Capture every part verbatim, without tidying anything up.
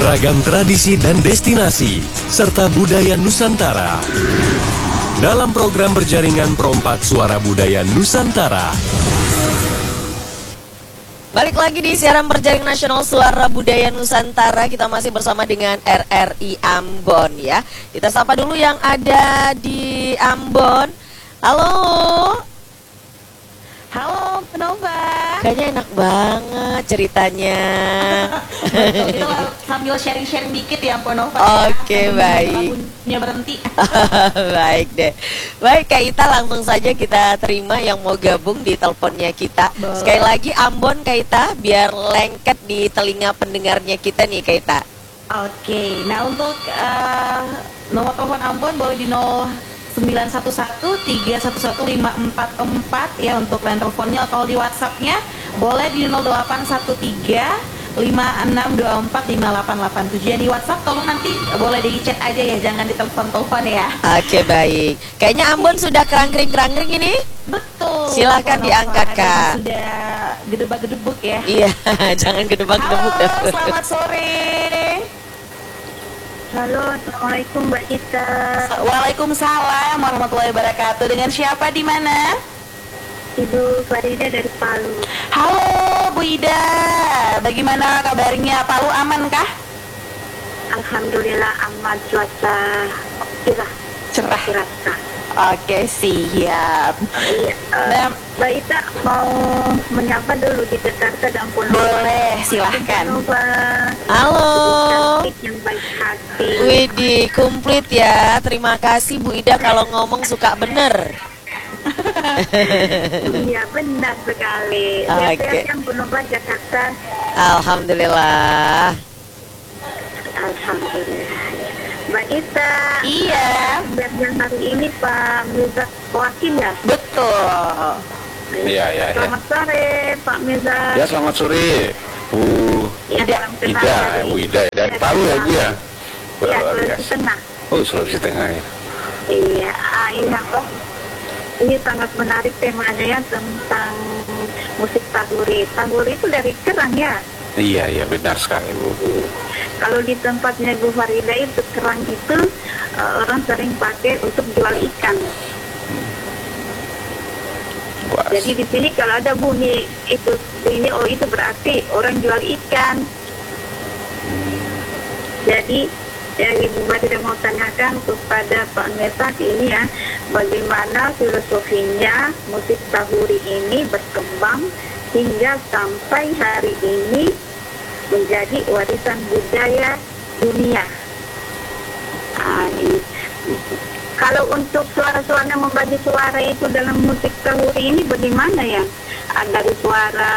Ragam tradisi dan destinasi, serta budaya Nusantara. Dalam program berjaringan Perompak Suara Budaya Nusantara. Balik lagi di siaran berjaring nasional Suara Budaya Nusantara. Kita masih bersama dengan R R I Ambon ya. Kita sapa dulu yang ada di Ambon. Halo. Halo Penova. Kayaknya enak banget ceritanya. Kita sambil sharing-sharing dikit ya Penova. Oke, ya. baik. Lagunya berhenti. Baik deh. Baik Kak Ita, langsung saja kita terima yang mau gabung di teleponnya kita. Boleh. Sekali lagi Ambon Kak Ita, biar lengket di telinga pendengarnya kita nih Kak Ita. Oke, nah untuk uh, nomor telepon Ambon boleh di nol sembilan satu satu tiga satu satu lima empat empat ya untuk line teleponnya. Kalau di WhatsAppnya boleh di nol delapan satu tiga lima enam dua empat lima delapan delapan tujuh. Ya di WhatsApp tolong nanti boleh di chat aja ya, jangan di telepon-telepon ya. Oke baik. Kayaknya Ambon sudah kerangkring-kerangkring ini. Betul. Silahkan Penova. diangkat Kak. Sudah gedebak-gedebuk ya. Iya, jangan gedebak-gedebuk. Halo, selamat sore. Halo, Assalamualaikum Mbak Ita. Waalaikumsalam warahmatullahi wabarakatuh. Dengan siapa di mana? Ibu Farida dari Palu. Halo Bu Ida, bagaimana kabarnya? Palu aman kah? Alhamdulillah aman, cuaca cerah. Cerah. Cerah. Oke, siap. Iya, eh, Nah, Mbak Ita mau menyapa dulu di Jakarta dan Pulau. boleh, silahkan. Halo. Cantik yang baik hati. Widih, komplit ya. Terima kasih Bu Ida kalau ngomong suka bener. Iya benar sekali. Oke. Sehat yang penuh Jakarta. Alhamdulillah. Alhamdulillah. Mbak Ita. Iya, Yang hari ini Pak Mirza Wakil ya. betul. Iya, iya, iya. Selamat sore Pak Mirza. Ya, selamat sore, Bu Ya, Ida. salam kenal Ida, dari- Bu Ida dari Palu ya, Bu ya. Ya, Luar Sulawesi biasa. Tengah. Oh, Sulawesi Tengah ya. Iya, ah, iya kok. Ini sangat menarik temanya ya tentang musik taburi. Taburi itu dari kerang ya. Iya, iya, benar sekali, Bu. Kalau di tempatnya Bu Farida itu kerang itu eh, orang sering pakai untuk jual ikan. Wah, Jadi di sini kalau ada bunyi itu ini oh itu berarti orang jual ikan. Jadi yang Ibu Farida mau tanyakan kepada Pak Metak ini ya, bagaimana filosofinya musik taburi ini berkembang hingga sampai hari ini menjadi warisan budaya dunia. Nah, ini. Kalau untuk suara-suara membagi suara itu dalam musik taburi ini bagaimana ya? Ada suara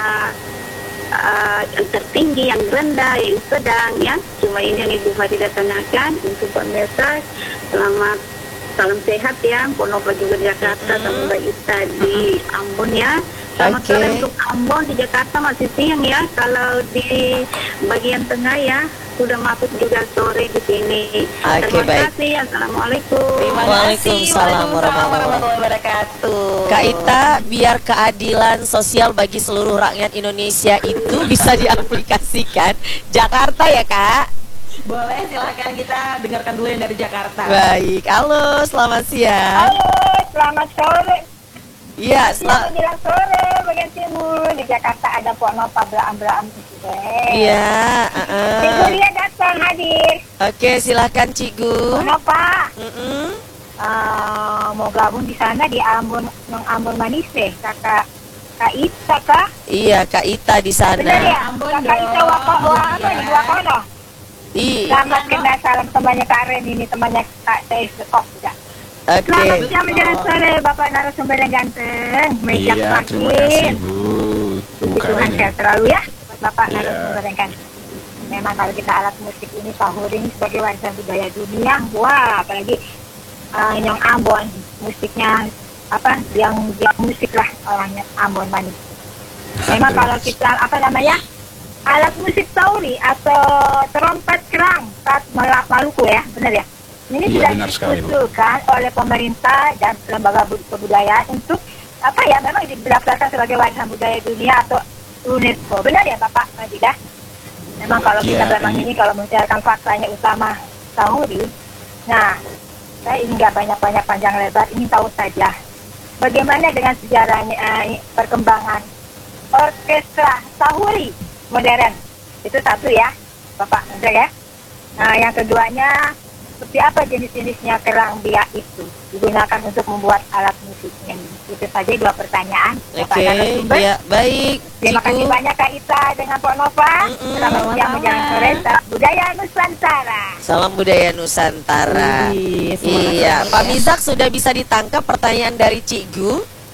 uh, yang tertinggi, yang rendah, yang sedang ya. Cuma ini yang Ibu Farida tanyakan untuk pemirsa. Selamat salam sehat ya. Ponova juga di Jakarta, sama Mbak Ita di Ambon ya. Selamat Oke. sore untuk Ambon, di Jakarta masih siang ya. Kalau di bagian tengah ya sudah masuk juga sore di sini. Oke, Terima baik. kasih. Assalamualaikum. Terima Waalaikumsalam kasih. warahmatullahi wabarakatuh. Kak Ita, biar keadilan sosial bagi seluruh rakyat Indonesia itu bisa diaplikasikan Jakarta ya Kak. Boleh, silakan kita dengarkan dulu yang dari Jakarta. Baik, halo selamat siang. Halo, selamat sore. Iya, selamat. Bilang sore bagian timur di Jakarta ada Puan Nova belam-belam. Iya, Ibu uh-uh. dia datang hadir. Oke, silahkan Cigu. Puan Nova Mm-mm. uh, mau gabung di sana di Ambon, Nong Ambon Manis deh, kakak Kak Ita kak. Iya, Kak Ita di Benar sana. ya? Ambon Kakak dong. Ita waka wah apa Iya. di Wakono. Iya. Selamat kenal salam temannya Kak Ren ini temannya Kak Teh Sekop juga. Selamat Oke. siang menjelang sore Bapak narasumber yang ganteng. Mejak Iya, terima makin. kasih, Bu. Puji Bukan Tuhan ini. sehat selalu ya buat Bapak Iya. narasumber yang ganteng. Memang kalau kita alat musik ini tahun ini sebagai warisan budaya dunia, wah apalagi uh, yang Ambon musiknya apa yang yang musik lah orangnya Ambon manis. Memang kalau kita apa namanya alat musik tauri atau trompet kerang saat Malak Maluku ya, benar ya? Ini Iya, sudah benar sekali, Bu. diusulkan oleh pemerintah dan lembaga bud- kebudayaan untuk apa ya memang didaftarkan sebagai warisan budaya dunia atau UNESCO. Benar ya Bapak Majidah? Memang kalau kita Ya, memang ini- ini kalau membicarakan faktanya utama Tahuri, nah saya ini nggak banyak-banyak panjang lebar, ingin tahu saja bagaimana dengan sejarahnya eh, perkembangan orkestra Tahuri modern. Itu satu ya, Bapak Menteri ya. Nah, yang keduanya, seperti apa jenis-jenisnya kerang biak itu digunakan untuk membuat alat musiknya? Itu saja dua pertanyaan. Bapak Oke, narasumber. ya baik. Terima kasih Ciku. banyak Kak Ita dengan Pak Nova. Mm-mm. Selamat siang menjelang sore. Salam budaya Nusantara. Salam budaya Nusantara. Wih, semangat Iya, sekali Pak ya. Mizak sudah bisa ditangkap pertanyaan dari Cikgu.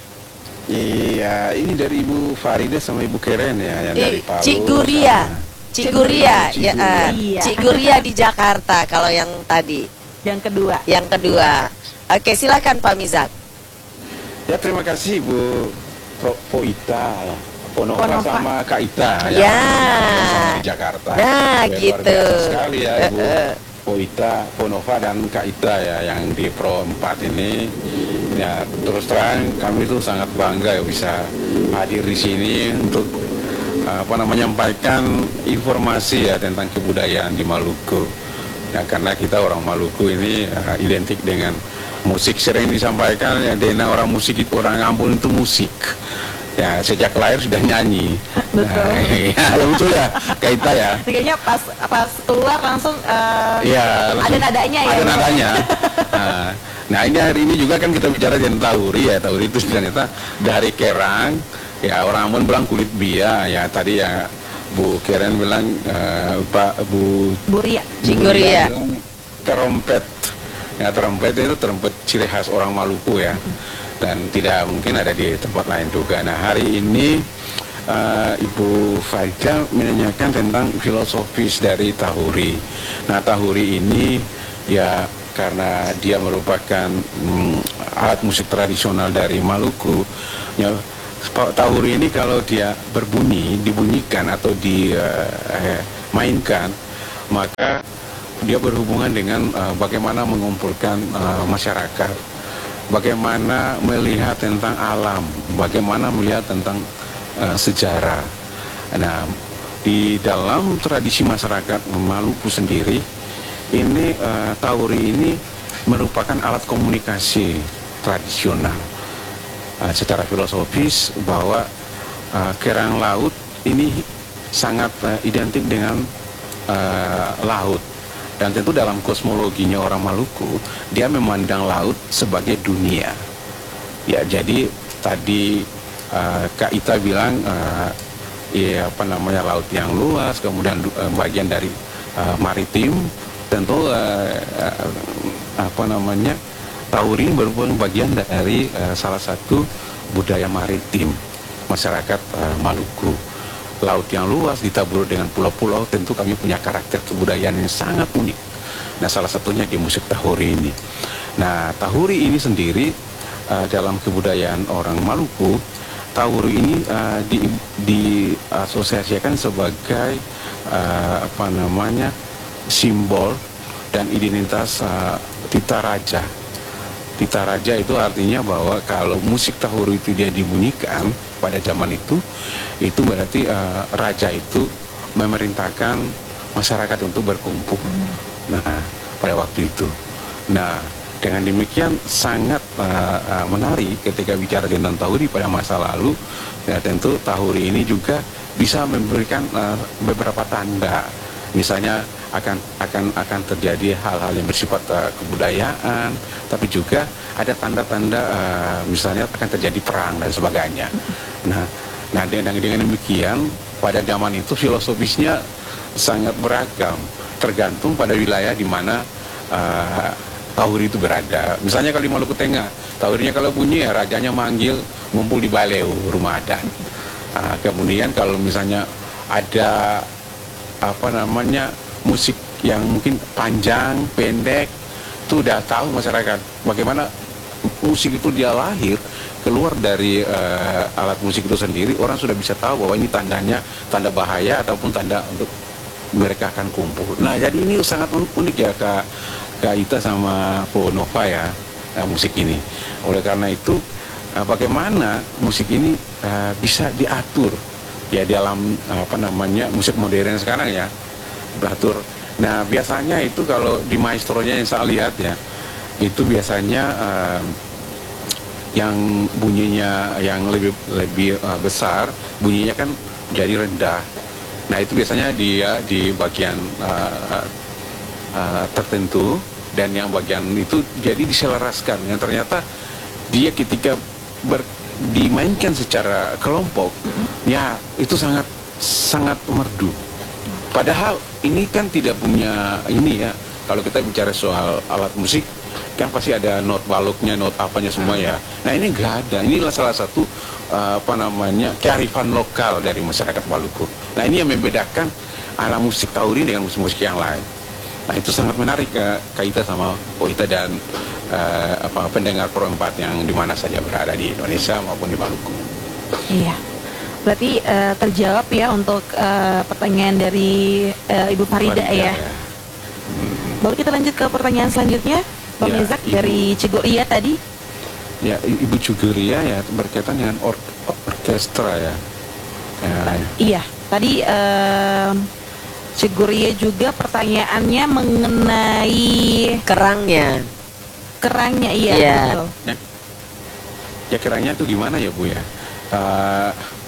Iya, ini dari Ibu Farida sama Ibu Keren ya, yang dari Eh, Palu. Cikgu Ria. sama- Cikgu Ria, Cikgu ya, eh, Ria. Cikgu Ria di Jakarta kalau yang tadi. Yang kedua. Yang kedua. Oke, silakan Pak Mizak. Ya, terima kasih Ibu Pro- Poita, Ponova Ponova. sama Kak Ita Ya. sama di Jakarta. Nah, Luar gitu. biasa sekali ya Ibu Eh, eh. Poita, Ponova dan Kak Ita ya yang di Pro empat ini. Ya, terus terang kami itu sangat bangga ya bisa hadir di sini untuk apa namanya menyampaikan informasi ya tentang kebudayaan di Maluku. Ya, karena kita orang Maluku ini uh, identik dengan musik, sering disampaikan ya Dena orang musik itu orang Ambon itu musik. Ya, sejak lahir sudah nyanyi. Betul. Nah, ya, betul ya, Kaita ya. Kayaknya pas pas keluar langsung eh, Iya, ada langsung nadanya ya. Ada nadanya. Nah, nah, ini hari ini juga kan kita bicara tentang Tahuri ya. Tahuri itu ternyata dari kerang. Ya, orang Ambon bilang kulit bia. Ya, tadi ya Bu Keren bilang eh, Pak Bu Buria. Cikgu Ria. bilang terompet. Ya, terompet itu terompet ciri khas orang Maluku ya. Dan tidak mungkin ada di tempat lain juga. Nah, hari ini eh, Ibu Farida menanyakan tentang filosofis dari Tahuri. Nah, Tahuri ini ya karena dia merupakan mm, alat musik tradisional dari Maluku. Ya, Tahuri ini kalau dia berbunyi, dibunyikan atau dimainkan, maka dia berhubungan dengan uh, bagaimana mengumpulkan uh, masyarakat, bagaimana melihat tentang alam, bagaimana melihat tentang uh, sejarah. Nah, di dalam tradisi masyarakat Maluku sendiri, ini uh, Tahuri ini merupakan alat komunikasi tradisional. Uh, secara filosofis bahwa uh, kerang laut ini sangat uh, identik dengan uh, laut, dan tentu dalam kosmologinya orang Maluku dia memandang laut sebagai dunia. Ya, jadi tadi uh, Kak Ita bilang uh, ya apa namanya laut yang luas, kemudian uh, bagian dari uh, maritim, tentu uh, uh, apa namanya Tahuri merupakan bagian dari uh, salah satu budaya maritim masyarakat uh, Maluku. Laut yang luas ditabur dengan pulau-pulau, tentu kami punya karakter kebudayaan yang sangat unik. Nah, salah satunya di musik Tahuri ini. Nah, Tahuri ini sendiri uh, dalam kebudayaan orang Maluku, Tahuri ini uh, di, diasosiasikan sebagai uh, apa namanya simbol dan identitas uh, Tita Raja. Tita Raja itu artinya bahwa kalau musik Tahuri itu dia dibunyikan pada zaman itu, itu berarti uh, raja itu memerintahkan masyarakat untuk berkumpul. Nah, pada waktu itu. Nah, dengan demikian sangat uh, uh, menarik ketika bicara tentang Tahuri pada masa lalu. Ya, tentu Tahuri ini juga bisa memberikan uh, beberapa tanda. Misalnya akan akan akan terjadi hal-hal yang bersifat uh, kebudayaan, tapi juga ada tanda-tanda uh, misalnya akan terjadi perang dan sebagainya. Nah, nah dengan, dengan demikian pada zaman itu filosofisnya sangat beragam, tergantung pada wilayah di mana uh, Tahuri itu berada. Misalnya kalau di Maluku Tengah, Tahurinya kalau bunyi ya rajanya manggil ngumpul di Baleu, rumah adat. Uh, kemudian kalau misalnya ada apa namanya musik yang mungkin panjang, pendek, itu udah tahu masyarakat bagaimana musik itu dia lahir keluar dari uh, alat musik itu sendiri. Orang sudah bisa tahu bahwa ini tandanya tanda bahaya ataupun tanda untuk mereka akan kumpul. Nah, jadi ini sangat unik ya Kak, Kak Ita sama Po Nova ya, uh, musik ini. Oleh karena itu uh, bagaimana musik ini uh, bisa diatur ya dalam apa namanya musik modern sekarang ya beratur. Nah biasanya itu kalau di maestronya yang saya lihat ya itu biasanya uh, yang bunyinya yang lebih lebih uh, besar bunyinya kan jadi rendah. Nah itu biasanya dia di bagian uh, uh, tertentu dan yang bagian itu jadi diselaraskan. Yang ternyata dia ketika ber, dimainkan secara kelompok, mm-hmm. ya itu sangat sangat merdu. Padahal ini kan tidak punya ini ya. Kalau kita bicara soal alat musik, kan pasti ada not baloknya, not apanya semua ya. Nah ini nggak ada. Inilah salah satu uh, apa namanya kearifan lokal dari masyarakat Maluku. Nah ini yang membedakan ala musik Tauri dengan musik-musik yang lain. Nah itu sangat menarik uh, kaitan sama Poita dan uh, apa pendengar Pro empat yang di mana saja berada di Indonesia maupun di Maluku. Iya. Berarti uh, terjawab ya untuk uh, pertanyaan dari uh, Ibu Farida, Farida ya. ya. Hmm. Baru kita lanjut ke pertanyaan selanjutnya, Pak ya, Mizak dari Ciguria tadi. Ya, Ibu Ciguria ya berkaitan dengan or orkestra ya. ya. Iya, tadi uh, Ciguria juga pertanyaannya mengenai kerangnya. Kerangnya iya. Ya. Betul. Ya, ya kerangnya itu gimana ya Bu ya? Uh,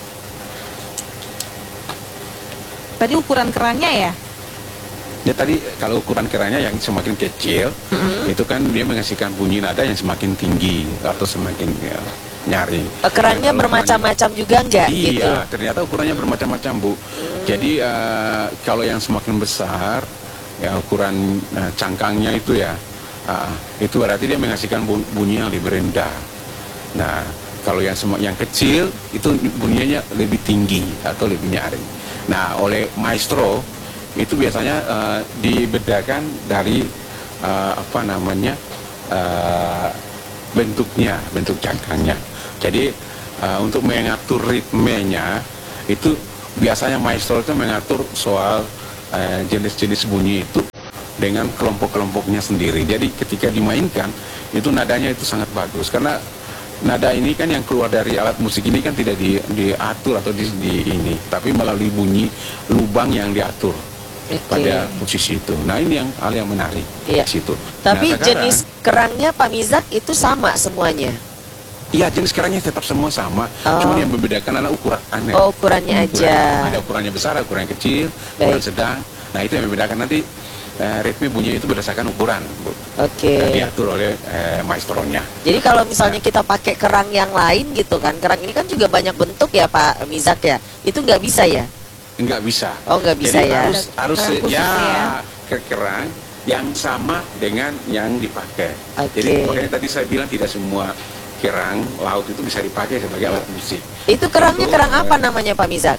Tadi ukuran kerangnya ya? Ya tadi kalau ukuran kerangnya yang semakin kecil, mm-hmm. itu kan dia menghasilkan bunyi nada yang semakin tinggi atau semakin ya, nyaring. Kerangnya bermacam-macam juga enggak? Iya, gitu? Ternyata ukurannya bermacam-macam Bu. Mm. Jadi uh, kalau yang semakin besar, ya ukuran uh, cangkangnya itu ya, uh, itu berarti dia menghasilkan bunyi yang lebih rendah. Nah, kalau yang sem- yang kecil itu bunyinya lebih tinggi atau lebih nyaring. Nah, oleh maestro itu biasanya uh, dibedakan dari uh, apa namanya uh, bentuknya, bentuk cangkangnya. Jadi uh, untuk mengatur ritmenya itu biasanya maestro itu mengatur soal uh, jenis-jenis bunyi itu dengan kelompok-kelompoknya sendiri. Jadi ketika dimainkan itu nadanya itu sangat bagus karena nada ini kan yang keluar dari alat musik ini kan tidak di, diatur atau di, di ini, tapi melalui bunyi lubang yang diatur okay. pada posisi itu. Nah ini yang hal yang menarik iya. di situ. Tapi nah, jenis kerangnya Pak Mizak itu sama semuanya? Iya jenis kerangnya tetap semua sama, oh. cuma yang membedakan adalah ukurannya. Oh ukurannya hmm. aja. Ada ukurannya besar, ukurannya kecil, Baik. ukuran sedang. Nah itu yang membedakan nanti. Uh, ritme bunyi itu berdasarkan ukuran, Bu. Oke. Okay. Diatur oleh uh, maestronya. Jadi kalau misalnya kita pakai kerang yang lain gitu kan, kerang ini kan juga banyak bentuk ya Pak Mizak ya, itu nggak bisa ya? Nggak bisa. Oh nggak bisa. Jadi ya? Harus harus khusus ya, ya ke kerang yang sama dengan yang dipakai. Okay. Jadi makanya tadi saya bilang tidak semua kerang laut itu bisa dipakai sebagai alat musik. Itu kerangnya itu, kerang apa uh, namanya Pak Mizak?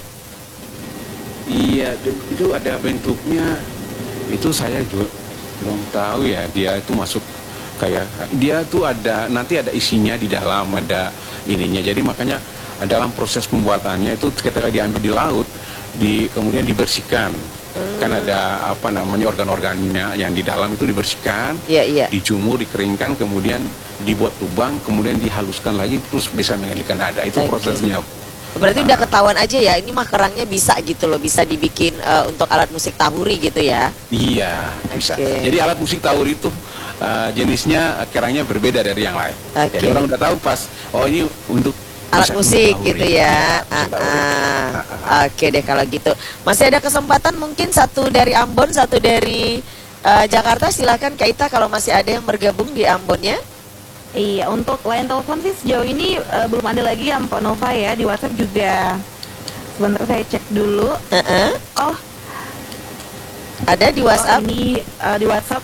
Iya, itu ada bentuknya. Itu saya juga belum tahu ya, dia itu masuk kayak dia tuh ada nanti ada isinya di dalam, ada ininya. Jadi makanya dalam proses pembuatannya itu ketika diambil di laut di kemudian dibersihkan. Hmm. Kan ada apa namanya organ-organnya yang di dalam itu dibersihkan, yeah, yeah. dijemur, dikeringkan, kemudian dibuat lubang, kemudian dihaluskan lagi terus bisa mengalirkan nada. Itu okay. prosesnya. Berarti udah ketahuan aja ya, ini mah kerangnya bisa gitu loh, bisa dibikin uh, untuk alat musik tahuri gitu ya? Iya, bisa. Okay. Jadi alat musik tahuri itu uh, jenisnya kerangnya berbeda dari yang lain. Okay. Jadi orang udah tahu pas, oh ini untuk alat musik gitu ya. ya uh, uh. Oke okay deh kalau gitu. Masih ada kesempatan mungkin satu dari Ambon, satu dari uh, Jakarta. Silakan Kak Ita kalau masih ada yang bergabung di Ambonnya. Iya, untuk line telepon sih sejauh ini uh, belum ada lagi ya Mbak Nova ya. Di WhatsApp juga sebentar saya cek dulu. Uh-uh. Oh, ada di WhatsApp? Oh, ini uh, di WhatsApp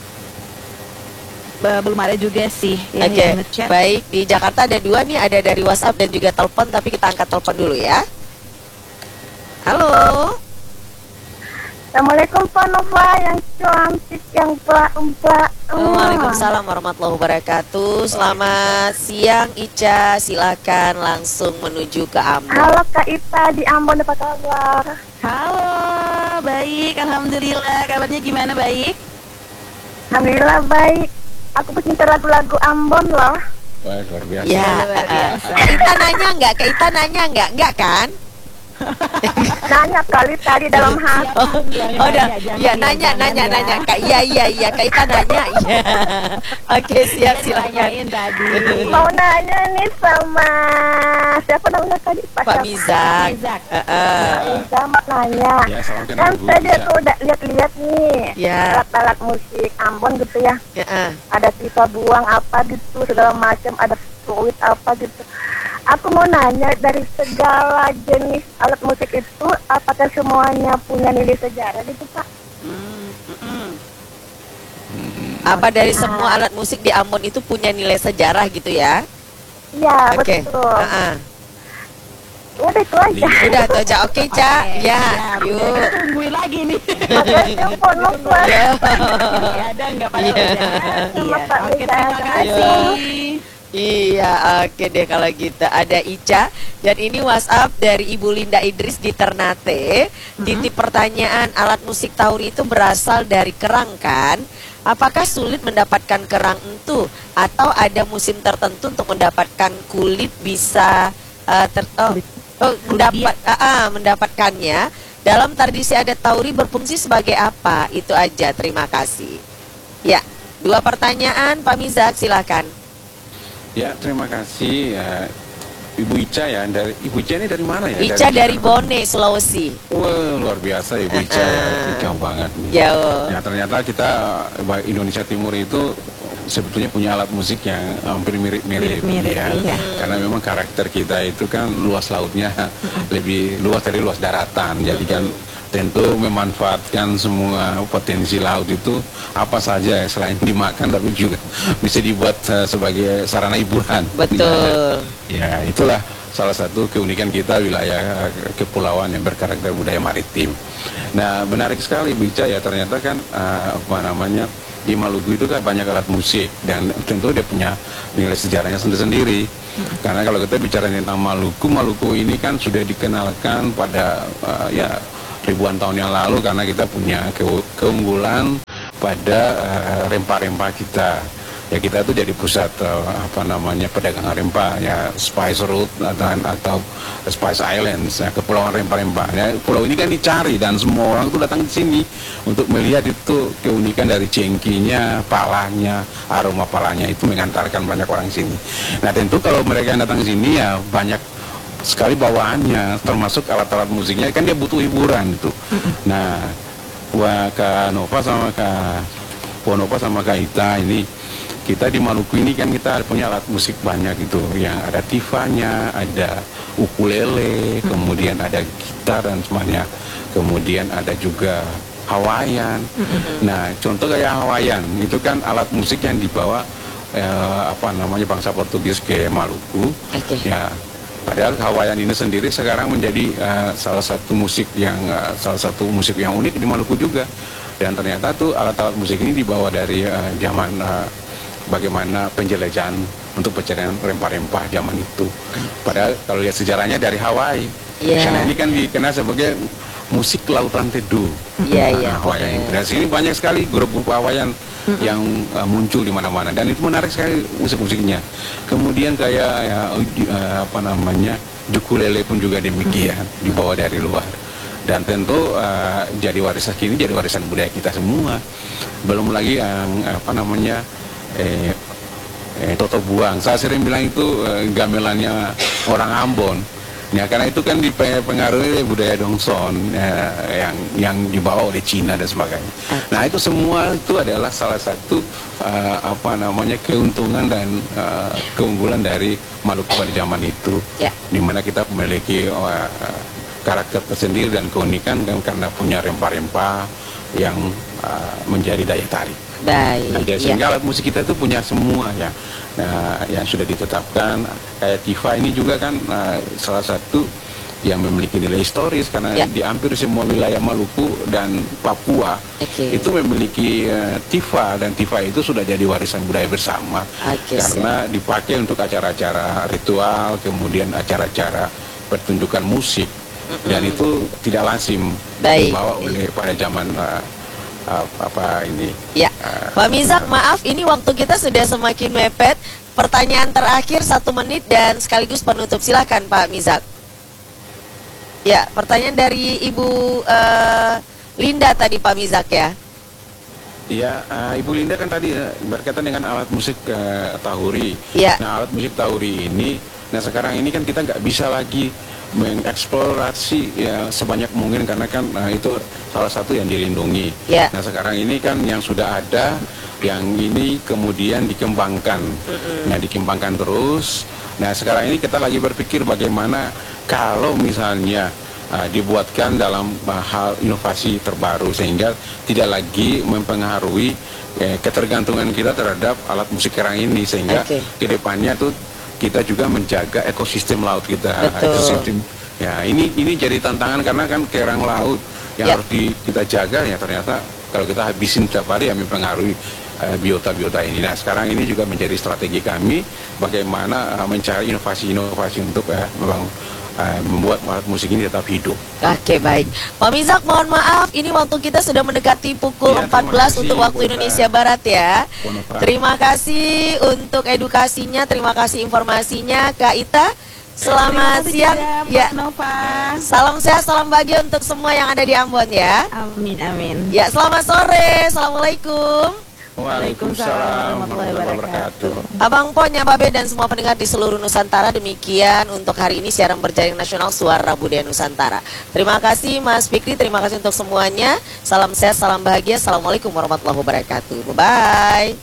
uh, belum ada juga sih. Oke, okay. Baik, di Jakarta ada dua nih, ada dari WhatsApp dan juga telepon. Tapi kita angkat telepon dulu ya. Halo. Assalamualaikum Pak Nova yang cantik, yang mbak-mbak. Waalaikumsalam warahmatullahi wabarakatuh. Selamat siang Ica, silakan langsung menuju ke Ambon. Halo Kak Ita di Ambon, apa kabar? Halo, baik, alhamdulillah. Kabarnya gimana, baik? Alhamdulillah baik. Aku pecinta lagu-lagu Ambon loh. Wah, luar biasa. Ya, luar biasa. Kak Ita nanya nggak? Kak Ita nanya nggak? Nggak kan? Nanya kali tadi dalam hati. Oh, oh dah. Ya, nanya, nanya, nanya. Kak, iya, iya, iya. Kak Ita nanya. Iya. Oke, siap, silakan. Tanyain tadi. Mau nanya nih sama siapa namanya tadi? Pak Mizak. Mizak. Heeh. Bisa mau nanya. Ya, salam kenal, Kan Bu. tadi Bisa. aku udah lihat-lihat nih Ya. alat-alat musik Ambon gitu ya. Heeh. Ada pipa buang apa gitu segala macam, ada fluid apa gitu. Aku mau nanya, dari segala jenis alat musik itu apakah semuanya punya nilai sejarah gitu Pak? Apa dari semua alat musik di Ambon itu punya nilai sejarah gitu ya? Iya Oke. betul. Heeh. Udah itu aja. Udah tuh aja. Oke, Ca. Ya, siap. yuk. Kita tungguin lagi nih. Makasih Mpok Nova. Ya. Ada nggak pada Iya. udah? Iya. Pak Oke, Mizak. terima kasih. Iya, oke deh kalau gitu. Ada Ica dan ini WhatsApp dari Ibu Linda Idris di Ternate. Titip pertanyaan, alat musik tauri itu berasal dari kerang kan? Apakah sulit mendapatkan kerang itu atau ada musim tertentu untuk mendapatkan kulit bisa uh, ter oh, oh, mendapat ah, ah, mendapatkannya? Dalam tradisi adat tauri berfungsi sebagai apa? Itu aja. Terima kasih. Ya, dua pertanyaan Pak Mizak, silakan. Ya, terima kasih ya, Ibu Ica ya. Dari Ibu Ica ini dari mana ya? Ica dari Bone, Sulawesi. Wah, luar biasa Ibu Ica ya. Jauh banget nih. Jauh. Ya, ternyata kita eh, Indonesia Timur itu sebetulnya punya alat musik yang hampir mirip-mirip Mirip-mirip, ya. iya. Karena memang karakter kita itu kan luas lautnya lebih luas dari luas daratan. Jadi kan tentu memanfaatkan semua potensi laut itu apa saja ya, selain dimakan tapi juga bisa dibuat uh, sebagai sarana hiburan. Betul. Ya, itulah salah satu keunikan kita wilayah uh, kepulauan yang berkarakter budaya maritim. Nah, menarik sekali bicara ya, ternyata kan uh, apa namanya di Maluku itu kan banyak alat musik dan tentu dia punya nilai sejarahnya sendiri-sendiri. Karena kalau kita bicara tentang Maluku, Maluku ini kan sudah dikenalkan pada uh, ya ribuan tahun yang lalu karena kita punya ke keunggulan pada uh, rempah-rempah kita. Ya, kita tuh jadi pusat uh, apa namanya perdagangan rempah ya, Spice Route atau, atau Spice Islands ya, kepulauan rempah-rempah ya. Pulau ini kan dicari dan semua orang tuh datang di sini untuk melihat itu keunikan dari cengkinya, palanya, aroma palanya itu mengantarkan banyak orang sini. Nah, tentu kalau mereka yang datang ke sini ya banyak sekali bawaannya, termasuk alat-alat musiknya kan dia butuh hiburan itu. Nah, wah Kak Nova sama Kak Ponova sama Kak Ita ini, kita di Maluku ini kan kita punya alat musik banyak gitu, yang ada tifanya, ada ukulele, kemudian ada gitar dan semuanya, kemudian ada juga Hawaiian. Nah, contoh kayak Hawaiian itu kan alat musik yang dibawa eh, apa namanya bangsa Portugis ke Maluku. Oke. Ya, padahal Hawaiian ini sendiri sekarang menjadi uh, salah satu musik yang uh, salah satu musik yang unik di Maluku juga. Dan ternyata tuh alat-alat musik ini dibawa dari uh, zaman uh, bagaimana penjelajahan untuk pencarian rempah-rempah zaman itu. Padahal kalau lihat sejarahnya dari Hawaii. Yeah. Karena ini kan dikenal sebagai musik lautan teduh. Iya, iya. Nah, Hawaiian. Dan sini banyak sekali grup-grup Hawaiian yang uh, muncul di mana-mana dan itu menarik sekali musik-musiknya. Kemudian kayak ya, uh, apa namanya ukulele pun juga demikian dibawa dari luar. Dan tentu uh, jadi warisan kini jadi warisan budaya kita semua. Belum lagi yang apa namanya eh, eh, toto buang. Saya sering bilang itu eh, gamelannya orang Ambon. Ya, karena itu kan dipengaruhi budaya Dongson ya, yang yang dibawa oleh Cina dan sebagainya. Nah, itu semua itu adalah salah satu uh, apa namanya keuntungan dan uh, keunggulan dari Maluku pada zaman itu, Ya. di mana kita memiliki uh, karakter tersendiri dan keunikan kan, karena punya rempah-rempah yang uh, menjadi daya tarik. Baik. Nah, jadi Iya. sehingga alat musik kita itu punya semua ya, nah, yang sudah ditetapkan. Kayak Tifa ini juga kan uh, salah satu yang memiliki nilai historis karena Ya. di hampir semua wilayah Maluku dan Papua Oke. itu memiliki uh, Tifa, dan Tifa itu sudah jadi warisan budaya bersama Oke, karena dipakai untuk acara-acara ritual, kemudian acara-acara pertunjukan musik, dan itu tidak lazim Baik. dibawa oleh pada zaman uh, uh, apa ini. Ya, Pak Mizak, maaf ini waktu kita sudah semakin mepet. Pertanyaan terakhir satu menit dan sekaligus penutup. Silakan Pak Mizak. Ya, pertanyaan dari Ibu eh, Linda tadi Pak Mizak ya. Ya, uh, Ibu Linda kan tadi uh, berkaitan dengan alat musik uh, tahuri. Ya. Nah, alat musik tahuri ini, nah sekarang ini kan kita nggak bisa lagi mengeksplorasi ya sebanyak mungkin karena kan uh, itu salah satu yang dilindungi. Ya. Nah, sekarang ini kan yang sudah ada, yang ini kemudian dikembangkan. Mm-hmm. Nah, dikembangkan terus. Nah, sekarang ini kita lagi berpikir bagaimana kalau misalnya Uh, dibuatkan dalam uh, hal inovasi terbaru sehingga tidak lagi mempengaruhi eh, ketergantungan kita terhadap alat musik kerang ini sehingga okay. kedepannya tuh kita juga menjaga ekosistem laut kita. Betul. Ekosistem ya ini ini jadi tantangan karena kan kerang laut yang ya. harus di, kita jaga ya ternyata kalau kita habisin setiap hari ya mempengaruhi uh, biota-biota ini. Nah sekarang ini juga menjadi strategi kami bagaimana uh, mencari inovasi-inovasi untuk uh, memang Uh, membuat alat musik ini tetap hidup. Oke, baik. Pak Mizak, mohon maaf, ini waktu kita sudah mendekati pukul ya, empat belas kasih, untuk waktu Bota. Indonesia Barat ya. Bota. Terima kasih untuk edukasinya, terima kasih informasinya Kak Ita. Selamat siang. Ya. Ya. Salam sehat, salam bahagia untuk semua yang ada di Ambon ya. Amin, amin. Ya, selamat sore. Assalamualaikum. Waalaikumsalam warahmatullahi wabarakatuh. Abang Pon, Babe dan semua pendengar di seluruh Nusantara, demikian untuk hari ini siaran berjaring nasional Suara Budaya Nusantara. Terima kasih Mas Fikri, terima kasih untuk semuanya. Salam sehat, salam bahagia. Assalamualaikum warahmatullahi wabarakatuh. Bye-bye.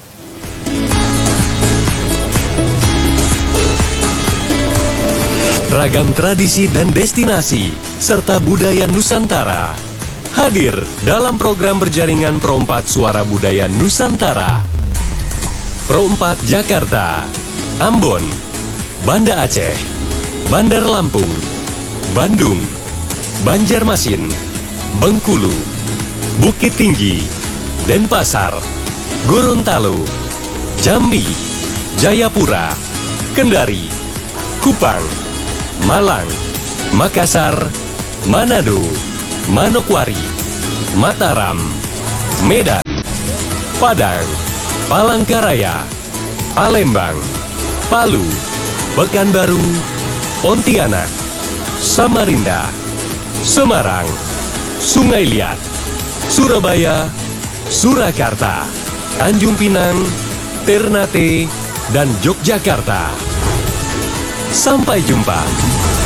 Ragam tradisi dan destinasi serta budaya Nusantara hadir dalam program berjaringan Pro empat Suara Budaya Nusantara. Pro empat Jakarta, Ambon, Banda Aceh, Bandar Lampung, Bandung, Banjarmasin, Bengkulu, Bukit Tinggi, Denpasar, Gorontalo, Jambi, Jayapura, Kendari, Kupang, Malang, Makassar, Manado, Manokwari, Mataram, Medan, Padang, Palangkaraya, Palembang, Palu, Pekanbaru, Pontianak, Samarinda, Semarang, Sungai Liat, Surabaya, Surakarta, Tanjung Pinang, Ternate, dan Yogyakarta. Sampai jumpa.